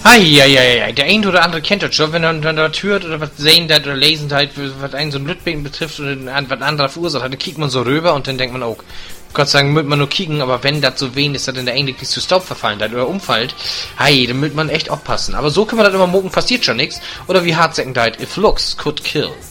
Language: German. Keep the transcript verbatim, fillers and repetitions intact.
Eieiei, der eine oder andere kennt das schon, wenn er, wenn er das hört oder was sehen das oder lesen das, was einen so ein Blutbeten betrifft oder was anderer verursacht hat, dann kickt man so rüber und dann denkt man, oh, Gott sei Dank, müsste man nur kicken, aber wenn das so wen ist, dass dann der eigentlich zu Staub verfallen hat oder umfällt, hey, dann müsste man echt aufpassen. Aber so kann man das immer mucken, passiert schon nichts. Oder wie Hardsäcken died, if looks could kill.